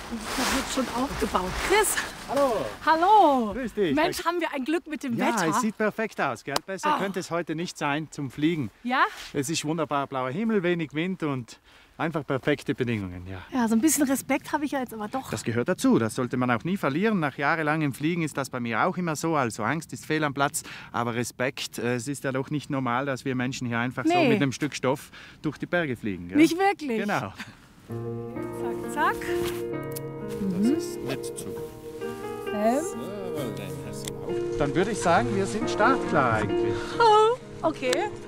Das wird schon aufgebaut. Chris! Hallo! Hallo! Grüß dich. Mensch, haben wir ein Glück mit dem Ja, Wetter. es sieht perfekt aus, gell? Besser könnte es heute nicht sein zum Fliegen. Ja? Es ist wunderbar blauer Himmel, wenig Wind und einfach perfekte Bedingungen, ja. Ja, so ein bisschen Respekt habe ich ja jetzt aber doch. Das gehört dazu, das sollte man auch nie verlieren. Nach jahrelangem Fliegen ist das bei mir auch immer so. Also Angst ist fehl am Platz, aber Respekt. Es ist ja doch nicht normal, dass wir Menschen hier einfach so mit einem Stück Stoff durch die Berge fliegen. Gell? Nicht wirklich. Genau. Zack, zack. Das ist nicht zu. So, dann würde ich sagen, wir sind startklar eigentlich. Oh, okay.